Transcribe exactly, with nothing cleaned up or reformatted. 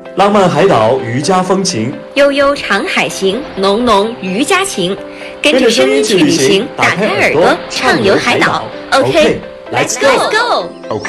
浪漫海岛渔家风情， 悠悠长海行，浓浓渔家情。跟着声音去旅行，打开耳朵畅游海岛。OK，Let's go。